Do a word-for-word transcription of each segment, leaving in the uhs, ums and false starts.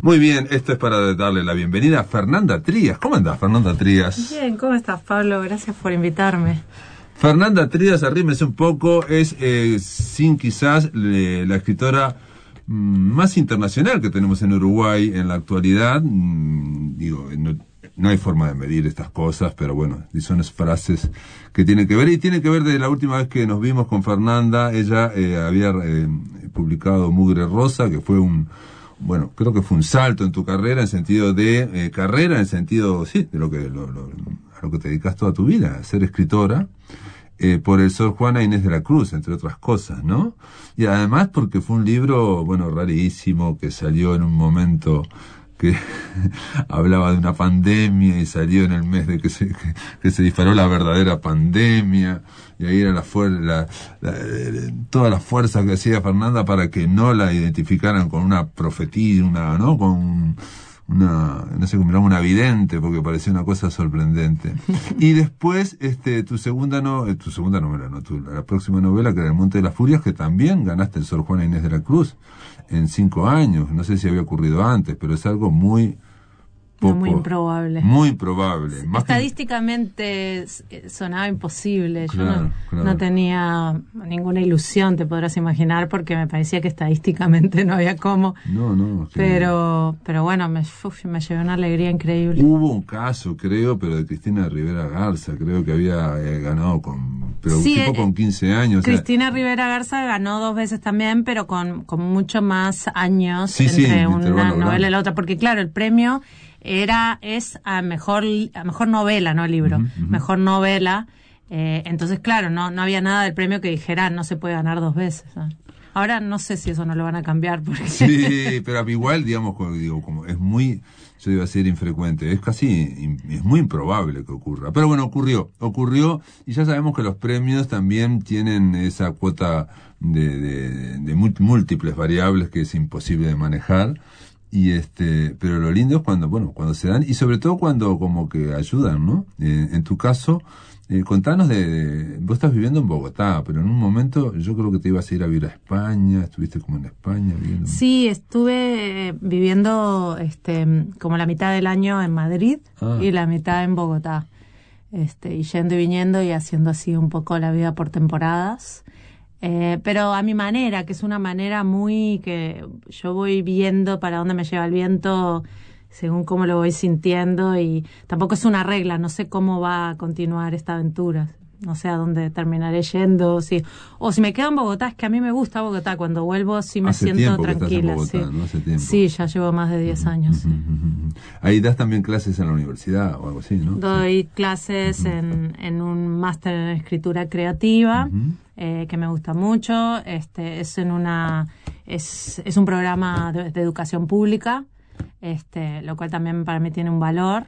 Muy bien, esto es para darle la bienvenida a Fernanda Trías. ¿Cómo andás, Fernanda Trías? Bien, ¿cómo estás, Pablo? Gracias por invitarme. Fernanda Trías, arrímese un poco, es eh, sin quizás le, la escritora mm, más internacional que tenemos en Uruguay en la actualidad. Mm, digo, no, no hay forma de medir estas cosas, pero bueno, son frases que tienen que ver, y tiene que ver desde la última vez que nos vimos con Fernanda. Ella eh, había eh, publicado Mugre Rosa, que fue un, bueno, creo que fue un salto en tu carrera, en sentido de eh, carrera, en sentido, sí, de lo que lo, lo, a lo que te dedicas toda tu vida, a ser escritora, eh, por el Sor Juana Inés de la Cruz, entre otras cosas, ¿no? Y además porque fue un libro, bueno, rarísimo, que salió en un momento que hablaba de una pandemia y salió en el mes de que se, que, que se disparó la verdadera pandemia, y ahí era la, fuer- la, la, toda la fuerza que hacía Fernanda para que no la identificaran con una profetía, una, ¿no? Con una, no sé cómo una vidente, porque parecía una cosa sorprendente. Y después, este, tu segunda no, tu segunda novela, no, tu, la próxima novela, que era El Monte de las Furias, que también ganaste el Sor Juana Inés de la Cruz en cinco años. No sé si había ocurrido antes, pero es algo muy poco, muy improbable. Muy improbable. Más Estadísticamente que... sonaba imposible. Yo claro, no, claro. no tenía ninguna ilusión, te podrás imaginar, porque me parecía que estadísticamente no había cómo. No, no. Es que pero, pero bueno, me, uf, me llevé una alegría increíble. Hubo un caso, creo, pero de Cristina Rivera Garza, creo que había eh, ganado con, pero sí, un tipo eh, con quince años. Cristina o sea, Rivera Garza ganó dos veces también, pero con, con mucho más años sí, entre sí, una novela y la otra, porque claro, el premio era es a mejor a mejor novela, no libro, uh-huh, uh-huh. mejor novela. Eh, entonces, claro, no no había nada del premio que dijera no se puede ganar dos veces, ¿no? Ahora no sé si eso no lo van a cambiar. Porque... Sí, pero igual, digamos, como, digo, como es muy, yo iba a decir infrecuente, es casi, es muy improbable que ocurra. Pero bueno, ocurrió, ocurrió, y ya sabemos que los premios también tienen esa cuota de, de, de múltiples variables que es imposible de manejar. Y este, pero lo lindo es cuando, bueno, cuando se dan, y sobre todo cuando como que ayudan, ¿no? Eh, en tu caso, eh, contanos de, de, vos estás viviendo en Bogotá, pero en un momento yo creo que te ibas a ir a vivir a España, estuviste como en España viviendo. Sí, estuve eh, viviendo, este, como la mitad del año en Madrid ah. y la mitad en Bogotá, este, y yendo y viniendo y haciendo así un poco la vida por temporadas. Eh, pero a mi manera, que es una manera muy que yo voy viendo para dónde me lleva el viento según cómo lo voy sintiendo, y tampoco es una regla, no sé cómo va a continuar esta aventura, no sé a dónde terminaré yendo, si, o si me quedo en Bogotá, es que a mí me gusta Bogotá, cuando vuelvo sí me Hace siento tranquila. Bogotá, sí. ¿no? Hace tiempo. Sí, ya llevo más de diez años. Uh-huh, sí. uh-huh. Ahí das también clases en la universidad o algo así, ¿no? Doy sí. clases uh-huh. en, en un máster en escritura creativa, uh-huh. eh, que me gusta mucho. Este es en una es, es un programa de, de educación pública, este, lo cual también para mí tiene un valor.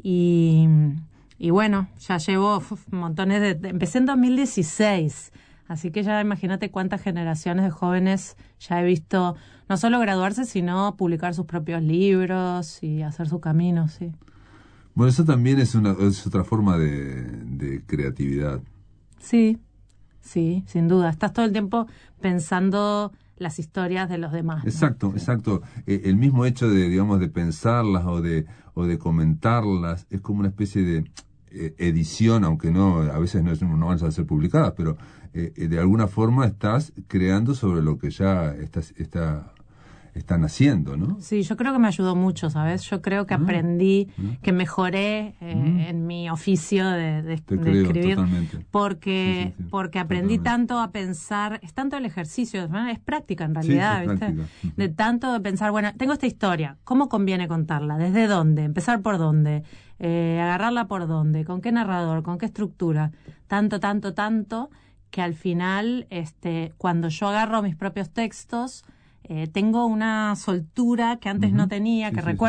Y, y bueno, ya llevo uf, montones de, de... Empecé en dos mil dieciséis, así que ya imagínate cuántas generaciones de jóvenes ya he visto, no solo graduarse, sino publicar sus propios libros y hacer su camino, sí. Bueno, eso también es una es otra forma de, de creatividad. Sí, sí, sin duda. Estás todo el tiempo pensando las historias de los demás, ¿no? Exacto, sí. exacto. Eh, el mismo hecho de, digamos, de pensarlas o de o de comentarlas es como una especie de eh, edición, aunque no, a veces no, no van a ser publicadas, pero eh, de alguna forma estás creando sobre lo que ya estás, está, están haciendo, ¿no? Sí, yo creo que me ayudó mucho, ¿sabes? Yo creo que ah, aprendí, ah. que mejoré eh, mm. en mi oficio de, de, Te de creo, escribir, totalmente. porque sí, sí, sí, porque aprendí totalmente. tanto a pensar, es tanto el ejercicio, ¿no? Es práctica en realidad, sí, ¿viste? Práctica. De tanto de pensar, bueno, tengo esta historia, ¿cómo conviene contarla? ¿Desde dónde? ¿Empezar por dónde? Eh, ¿Agarrarla por dónde? ¿Con qué narrador? ¿Con qué estructura? Tanto, tanto, tanto, que al final, este, cuando yo agarro mis propios textos, Eh, tengo una soltura que antes uh-huh. no tenía, que sí, recuerdo. Sí.